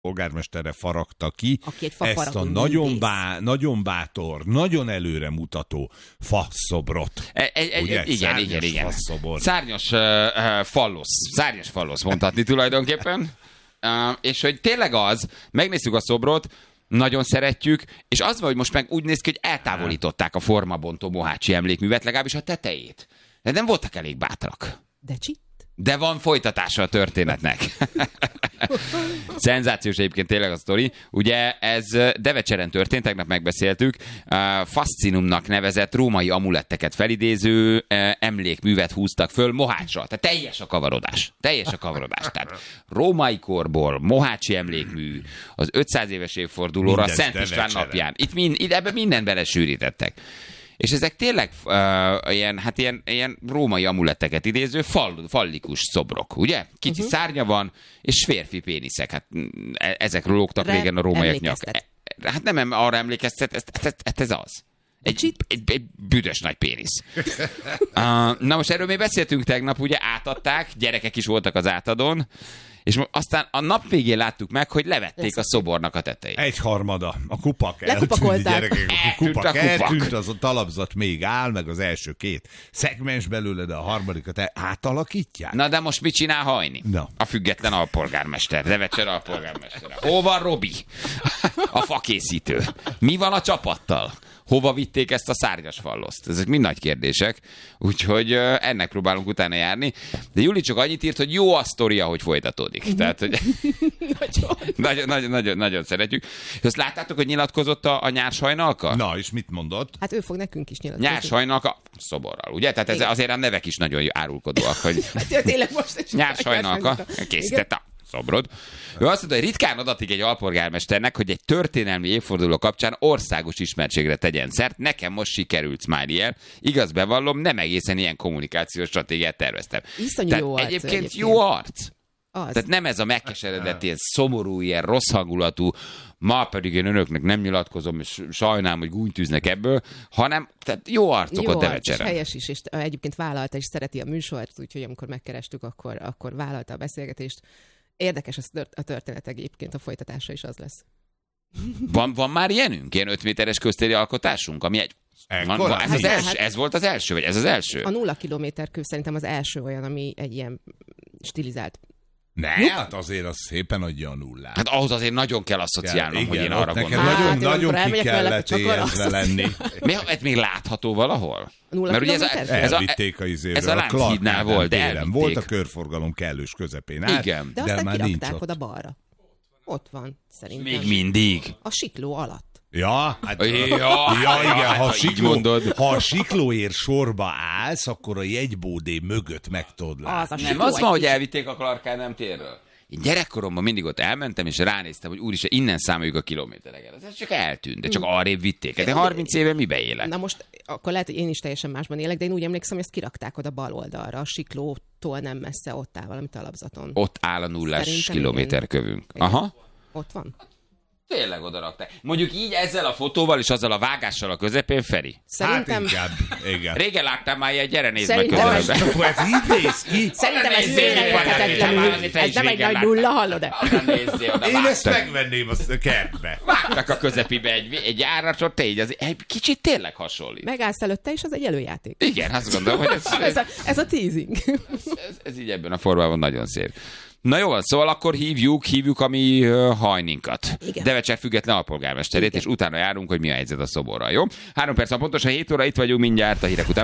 polgármesterre faragta ki ezt a nagyon bátor, nagyon előremutató faszobrot. Igen. Szárnyas fallosz mondhatni tulajdonképpen. És hogy tényleg megnéztük a szobrot, nagyon szeretjük, és az van, hogy most meg úgy néz ki, hogy eltávolították a formabontó Mohácsi emlékművet, legalábbis a tetejét. De nem voltak elég bátrak. De van folytatása a történetnek. Szenzációs egyébként tényleg a sztori. Ugye ez Devecseren történt, tegnap megbeszéltük. Fascinumnak nevezett római amuletteket felidéző emlékművet húztak föl Mohácsra. Tehát teljes a kavarodás. Tehát római korból Mohácsi emlékmű az 500 éves évfordulóra Szent István napján. Itt ebben mindent belesűrítettek. És ezek tényleg ilyen római amuletteket idéző fallikus szobrok, ugye? Kicsi szárnya van, és férfi péniszek. Hát ezekről lógtak régen a rómaiak nyak. Hát nem arra emlékeztet, ez az. Egy büdös nagy pénisz. Na most erről még beszéltünk tegnap, ugye átadták, gyerekek is voltak az átadón, és aztán a nap végén láttuk meg, hogy levették a szobornak a tetejét. 1/3, a kupak eltűnt, gyerekek, a kupak eltűnt, az a talapzat még áll, meg az első 2 szegmens belőle, de a harmadikat átalakítják. Na de most mit csinál Hajni? No. A független alpolgármester, Devecser alpolgármester. Hol van Robi? A fakészítő. Mi van a csapattal? Hova vitték ezt a szárnyas falloszt? Ezek mind nagy kérdések, úgyhogy ennek próbálunk utána járni. De Juli csak annyit írt, hogy jó a sztori, ahogy folytatódik. Tehát, hogy nagyon szeretjük. Azt láttátok, hogy nyilatkozott a Nyárs-Hajnalka? Na, és mit mondott? Hát ő fog nekünk is nyilatkozni. Nyárs-Hajnalka szoborral, ugye? Tehát ez azért a nevek is nagyon árulkodóak, hogy tényleg most Nyárs-Hajnalka készítette a szobrod. Ő azt mondta, hogy ritkán adatik egy alpolgármesternek, hogy egy történelmi évforduló kapcsán országos ismertségre tegyen szert. Nekem most sikerült Smiley-el. Igaz, bevallom, nem egészen ilyen kommunikációs stratégiát terveztem. Iszonyú jó arc. Egyébként jó arc. Tehát nem ez a megkeseredett, ilyen szomorú, ilyen rossz hangulatú, ma pedig én önöknek nem nyilatkozom, és sajnálom, hogy gúnytűznek ebből, hanem tehát jó arcok a Devecseren. És helyes is, és egyébként vállalta, és szereti a műsort, úgyhogy amikor megkerestük, akkor vállalta a beszélgetést. Érdekes a történet egyébként, a folytatása is az lesz. Van már ilyenünk? Ilyen 5 méteres köztéri alkotásunk, ami ez volt az első, vagy ez az első? A 0 kilométer kő szerintem az első olyan, ami egy ilyen stilizált. Hát azért az szépen adja a nullát. Hát ahhoz azért nagyon kell asszociálnom, hogy én arra gondolom. Nekem nagyon ki kellett érzve lenni. Ez még látható valahol? Mert ugye elvitték a izéről. Ez a Lánchídnál volt, de elvitték. Volt a körforgalom kellős közepén. Igen. De aztán kirakták oda balra. Ott van, szerintem. Még mindig. A sikló alatt. Ja, hát, igen, ha a siklóért sorba állsz, akkor a jegybódé mögött meg tudod látni. Nem, az van, hogy elvitték a Clark Ádám térről. Én gyerekkoromban mindig ott elmentem, és ránéztem, hogy úristen, innen számoljuk a kilométereket. Ez csak eltűnt, de csak arrébb vitték. De 30 éve mibe élek? Na most, akkor lehet, hogy én is teljesen másban élek, de én úgy emlékszem, hogy ezt kirakták oda bal oldalra, a siklótól nem messze, ott áll valami talapzaton. Ott áll a nullás kilométerkövünk. Aha. Ott van. Tényleg odarakták. Mondjuk így ezzel a fotóval és azzal a vágással a közepén, Feri. Szerintem... Hát inkább, igen. Régen láttam már ilyet, gyere nézd meg közelben. Ez így néz ki? Szerintem ez félreérthetetlenül. Ez nem egy nagy nulla, hallod-e? Én ezt megvenném a kertbe. Vágtak a közepébe egy áratot, te így, az egy kicsit tényleg hasonlít. Megállsz előtte, és az egy előjáték. Igen, azt gondolom, hogy ez a teasing. Ez így ebben a formában nagyon szép. Na jó, szóval akkor hívjuk a mi Hajninkat. Devecser független alpolgármesterét, és utána járunk, hogy mi a helyzet a szoborral, jó? 3 perc van pontosan 7 óra, itt vagyunk mindjárt a hírek után.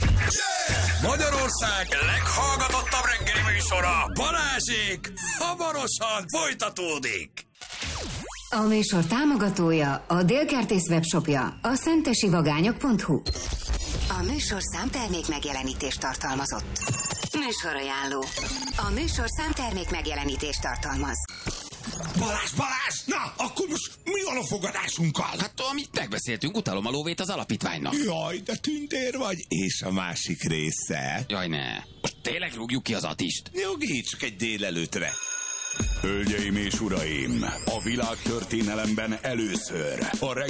Magyarország leghallgatottabb reggeli műsora, Balázsék, hamarosan folytatódik. A műsor támogatója a Dél-Kertész webshopja, a szentesivagányok.hu. A műsor számtermék megjelenítést tartalmazott. Műsorajánló. A műsor számtermék megjelenítést tartalmaz. Balázs! Na, akkor most mi van a fogadásunkkal? Hát amit megbeszéltünk, utalom a lóvét az alapítványnak. Jaj, de tündér vagy. És a másik része? Jaj, ne. Most tényleg rúgjuk ki az Attist? Nyugi, csak egy délelőtre. Hölgyeim és uraim, a világtörténelemben először a